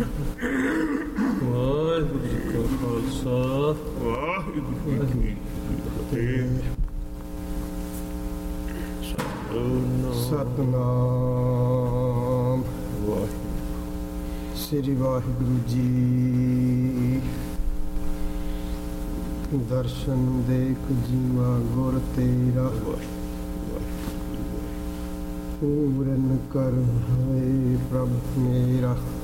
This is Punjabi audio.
ਵਾਹਿਗੁਰੂ ਜੀ ਕਾ ਖਾਲਸਾ ਵਾਹਿਗੁਰੂ ਜੀ ਕੀ ਫਤਿਹ। ਸਤਨਾਮ ਵਾਹਿਗੁਰੂ। ਸ੍ਰੀ ਵਾਹਿਗੁਰੂ ਜੀ। ਦਰਸ਼ਨ ਦੇਖ ਜੀਵਾ ਗੁਰ ਤੇਰਾ, ਪੂਰਨ ਕਰ ਹੋਏ ਪ੍ਰਭ ਮੇਰਾ।